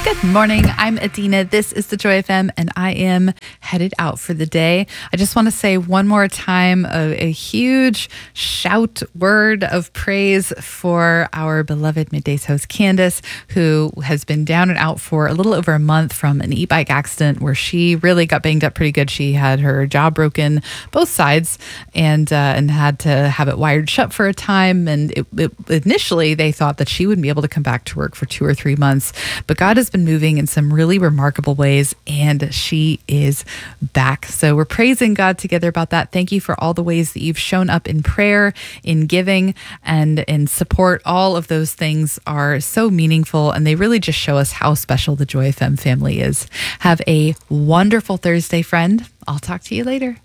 Good morning. I'm Adina. This is the Joy FM, and I am headed out for the day. I just want to say one more time a huge shout word of praise for our beloved Middays host, Candace, who has been down and out for a little over a month from an e-bike accident where she really got banged up pretty good. She had her jaw broken, both sides, and had to have it wired shut for a time. And initially, they thought that she wouldn't be able to come back to work for 2 or 3 months, but God has been moving in some really remarkable ways, and she is back. So we're praising God together about that. Thank you for all the ways that you've shown up in prayer, in giving, and in support. All of those things are so meaningful, and they really just show us how special the Joy FM family is. Have a wonderful Thursday, friend. I'll talk to you later.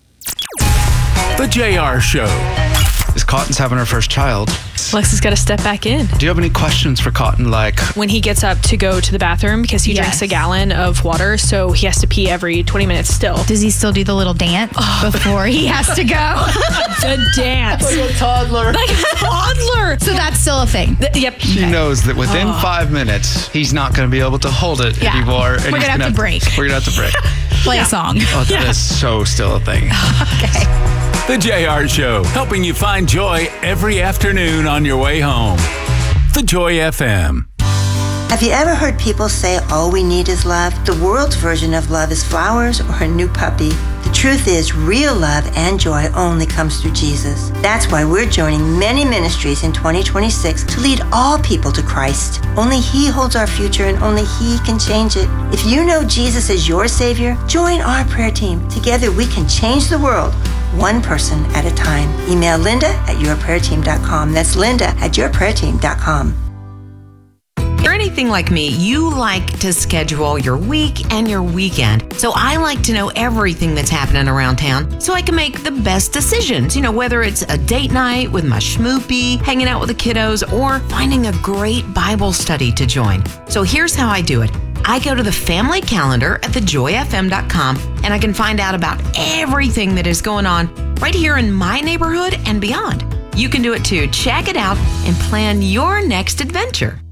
The JR Show. Is Cotton's having her first child? Lex has got to step back in. Do you have any questions for Cotton? Like, when he gets up to go to the bathroom, because he drinks a gallon of water, so he has to pee every 20 minutes still. Does he still do the little dance before he has to go? The dance. like a toddler. Like a toddler. So that's still a thing. Yep. She knows that within 5 minutes, he's not going to be able to hold it anymore. And We're going to have to break. We're going to have to break. Play a song. Oh, that is so still a thing. Okay. The JR Show, helping you find joy every afternoon on your way home. The Joy FM. Have you ever heard people say all we need is love? The world's version of love is flowers or a new puppy. The truth is, real love and joy only comes through Jesus. That's why we're joining many ministries in 2026 to lead all people to Christ. Only He holds our future, and only He can change it. If you know Jesus as your Savior, join our prayer team. Together we can change the world, one person at a time. Email Linda@yourprayerteam.com. That's Linda@yourprayerteam.com. If you're anything like me, you like to schedule your week and your weekend. So I like to know everything that's happening around town so I can make the best decisions. You know, whether it's a date night with my schmoopy, hanging out with the kiddos, or finding a great Bible study to join. So here's how I do it. I go to the family calendar at thejoyfm.com, and I can find out about everything that is going on right here in my neighborhood and beyond. You can do it too. Check it out and plan your next adventure.